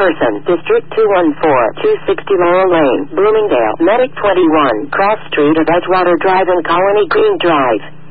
person, District 214, 260 Laurel Lane, Bloomingdale, Medic 21, Cross Street of Edgewater Drive and Colony Green Drive.